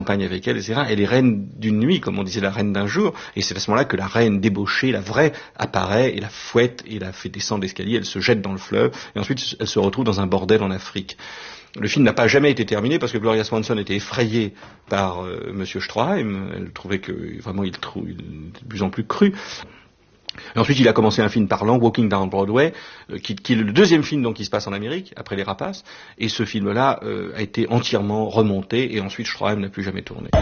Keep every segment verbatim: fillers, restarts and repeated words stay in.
campagne avec elle, et cetera. Elle est reine d'une nuit, comme on disait, la reine d'un jour, et c'est à ce moment-là que la reine débauchée, la vraie, apparaît, et la fouette, et la fait descendre l'escalier, elle se jette dans le fleuve, et ensuite elle se retrouve dans un bordel en Afrique. Le film n'a pas jamais été terminé parce que Gloria Swanson était effrayée par euh, Monsieur Stroheim. Elle trouvait que vraiment il, trou, il était de plus en plus cru. Et ensuite, il a commencé un film parlant, Walking Down Broadway, euh, qui, qui est le deuxième film donc qui se passe en Amérique après Les Rapaces. Et ce film-là euh, a été entièrement remonté et ensuite Stroheim n'a plus jamais tourné.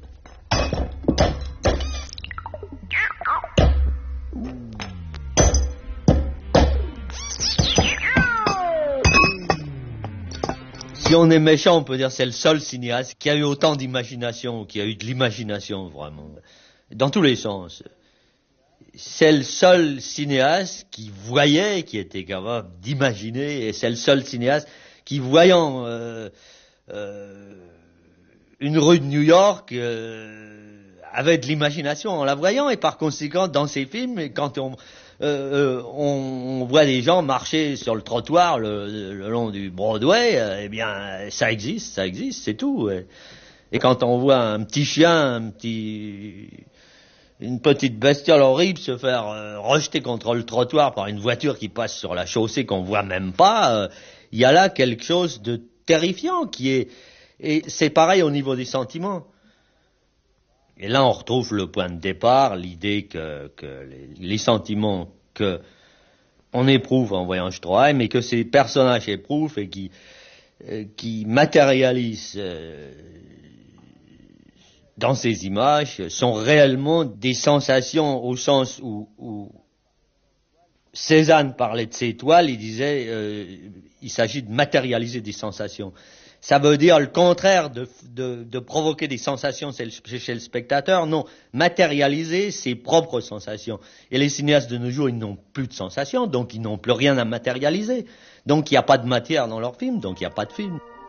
Si on est méchant, on peut dire que c'est le seul cinéaste qui a eu autant d'imagination, qui a eu de l'imagination vraiment, dans tous les sens. C'est le seul cinéaste qui voyait, qui était capable d'imaginer, et c'est le seul cinéaste qui, voyant euh, euh, une rue de New York, euh, avait de l'imagination en la voyant, et par conséquent, dans ses films, quand on... Euh, on, on voit des gens marcher sur le trottoir le, le long du Broadway, euh, eh bien, ça existe, ça existe, c'est tout. Et, et quand on voit un petit chien, un petit, une petite bestiole horrible se faire euh, rejeter contre le trottoir par une voiture qui passe sur la chaussée qu'on voit même pas, il euh, y a là quelque chose de terrifiant qui est, et c'est pareil au niveau des sentiments. Et là, on retrouve le point de départ, l'idée que, que les, les sentiments que on éprouve en voyant Stroheim et que ces personnages éprouvent et qui, euh, qui matérialisent euh, dans ces images sont réellement des sensations au sens où, où Cézanne parlait de ses toiles, il disait euh, il s'agit de matérialiser des sensations. Ça veut dire le contraire de, de, de provoquer des sensations chez le spectateur, non, matérialiser ses propres sensations. Et les cinéastes de nos jours, ils n'ont plus de sensations, donc ils n'ont plus rien à matérialiser. Donc il n'y a pas de matière dans leurs films, donc il n'y a pas de film.